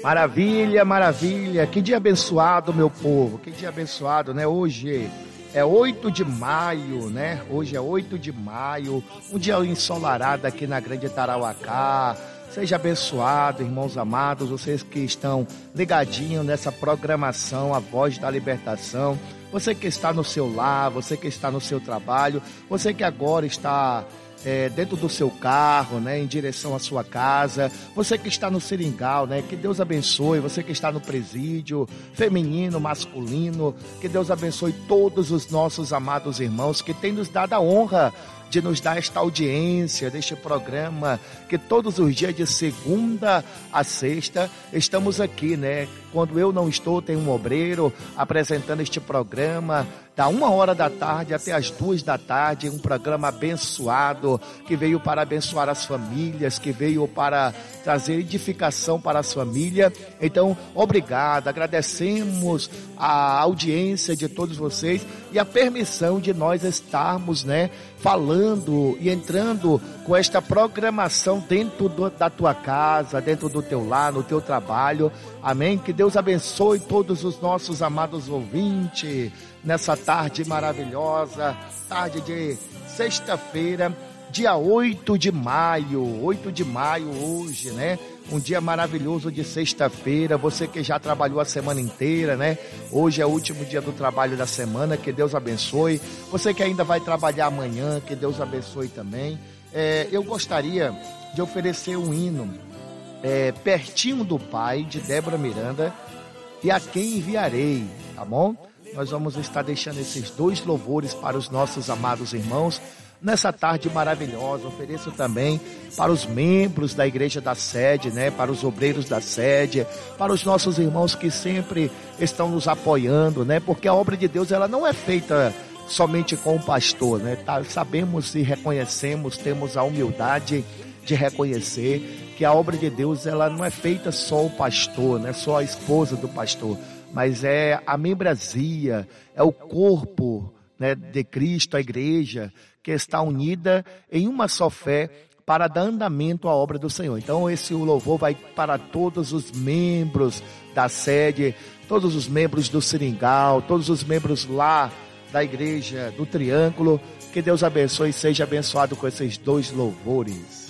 Maravilha, maravilha. Que dia abençoado, meu povo. Que dia abençoado, né? Hoje é 8 de maio, né? Hoje é 8 de maio, um dia ensolarado aqui na Grande Tarauacá. Seja abençoado, irmãos amados, vocês que estão ligadinhos nessa programação, a Voz da Libertação. Você que está no seu lar, você que está no seu trabalho, você que agora está dentro do seu carro, né, em direção à sua casa, você que está no seringal, né, que Deus abençoe, você que está no presídio, feminino, masculino, que Deus abençoe todos os nossos amados irmãos que têm nos dado a honra de nos dar esta audiência deste programa, que todos os dias de segunda a sexta estamos aqui, né? Quando eu não estou, tem um obreiro apresentando este programa da 1h da tarde até as 2 da tarde, um programa abençoado, que veio para abençoar as famílias, que veio para trazer edificação para as famílias. Então, obrigado, agradecemos a audiência de todos vocês e a permissão de nós estarmos, né, falando e entrando com esta programação dentro da tua casa, dentro do teu lar, no teu trabalho. Amém? Que Deus abençoe todos os nossos amados ouvintes nessa tarde maravilhosa, tarde de sexta-feira, dia 8 de maio, 8 de maio hoje, né? Um dia maravilhoso de sexta-feira, você que já trabalhou a semana inteira, né? Hoje é o último dia do trabalho da semana, que Deus abençoe. Você que ainda vai trabalhar amanhã, que Deus abençoe também. Eu gostaria de oferecer um hino, Pertinho do Pai, de Débora Miranda, e A Quem Enviarei, tá bom? Nós vamos estar deixando esses 2 louvores para os nossos amados irmãos nessa tarde maravilhosa. Ofereço também para os membros da Igreja da Sede, né? Para os obreiros da Sede, para os nossos irmãos que sempre estão nos apoiando, né? Porque a obra de Deus, ela não é feita somente com o pastor, né? Sabemos e reconhecemos, temos a humildade de reconhecer que a obra de Deus, ela não é feita só o pastor, né? Só a esposa do pastor, mas é a membresia, é o corpo, né, de Cristo, a igreja, que está unida em uma só fé para dar andamento à obra do Senhor. Então esse louvor vai para todos os membros da sede, todos os membros do seringal, todos os membros lá da igreja do Triângulo. Que Deus abençoe e seja abençoado com esses 2 louvores.